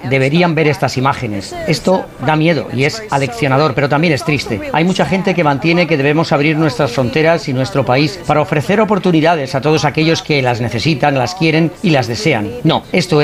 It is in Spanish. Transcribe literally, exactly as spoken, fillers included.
deberían ver estas imágenes. Esto da miedo y es aleccionador, pero también es triste. Hay mucha gente que mantiene que debemos abrir nuestras fronteras y nuestro país para ofrecer oportunidades a todos aquellos que las necesitan, las quieren y las desean. No, esto es